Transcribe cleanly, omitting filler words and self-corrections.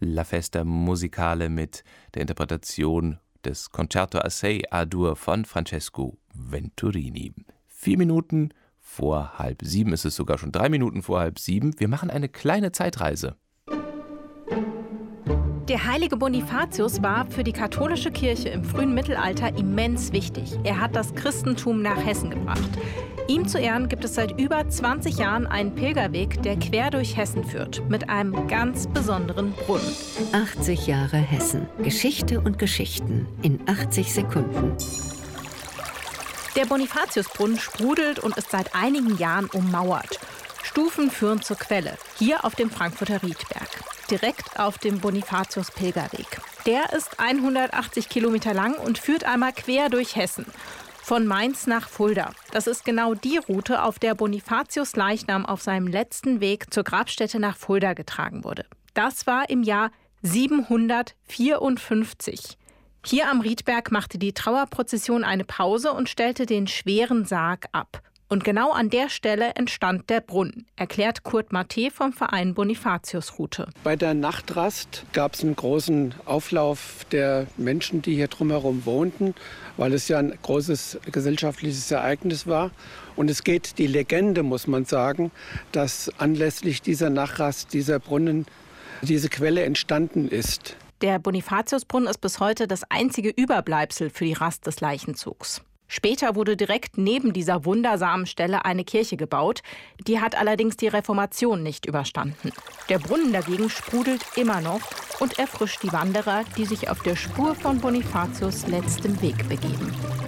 La Festa Musicale mit der Interpretation des Concerto Assai A-Dur von Francesco Venturini. 4 Minuten vor 6:30 ist es, sogar schon 3 Minuten vor 6:30. Wir machen eine kleine Zeitreise. Der heilige Bonifatius war für die katholische Kirche im frühen Mittelalter immens wichtig. Er hat das Christentum nach Hessen gebracht. Ihm zu Ehren gibt es seit über 20 Jahren einen Pilgerweg, der quer durch Hessen führt, mit einem ganz besonderen Brunnen. 80 Jahre Hessen. Geschichte und Geschichten in 80 Sekunden. Der Bonifatiusbrunnen sprudelt und ist seit einigen Jahren ummauert. Stufen führen zur Quelle, hier auf dem Frankfurter Riedberg, direkt auf dem Bonifatius-Pilgerweg. Der ist 180 Kilometer lang und führt einmal quer durch Hessen. Von Mainz nach Fulda. Das ist genau die Route, auf der Bonifatius Leichnam auf seinem letzten Weg zur Grabstätte nach Fulda getragen wurde. Das war im Jahr 754. Hier am Riedberg machte die Trauerprozession eine Pause und stellte den schweren Sarg ab. Und genau an der Stelle entstand der Brunnen, erklärt Kurt Matte vom Verein Bonifatius-Route. Bei der Nachtrast gab es einen großen Auflauf der Menschen, die hier drumherum wohnten, weil es ja ein großes gesellschaftliches Ereignis war. Und es geht die Legende, muss man sagen, dass anlässlich dieser Nachtrast dieser Brunnen, diese Quelle entstanden ist. Der Bonifatiusbrunnen ist bis heute das einzige Überbleibsel für die Rast des Leichenzugs. Später wurde direkt neben dieser wundersamen Stelle eine Kirche gebaut. Die hat allerdings die Reformation nicht überstanden. Der Brunnen dagegen sprudelt immer noch und erfrischt die Wanderer, die sich auf der Spur von Bonifatius letztem Weg begeben.